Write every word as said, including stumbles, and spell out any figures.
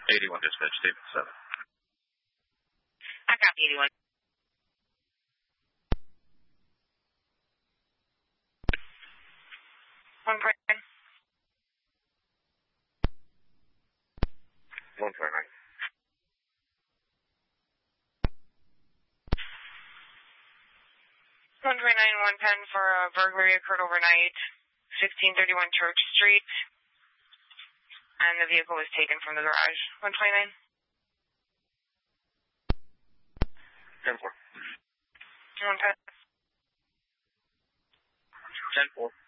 eighty-one dispatch, statement seven. I copy eighty-one. One point nine. One point nine. One point nine, one ten for a burglary occurred overnight, sixteen thirty-one Church Street, and the vehicle was taken from the garage. One point nine. Ten four. One ten. Ten four.